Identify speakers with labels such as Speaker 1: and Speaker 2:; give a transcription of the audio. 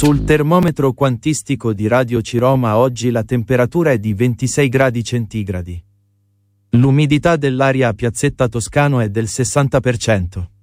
Speaker 1: Sul termometro quantistico di Radio Ciroma oggi la temperatura è di 26 gradi centigradi. L'umidità dell'aria a Piazzetta Toscano è del 60%.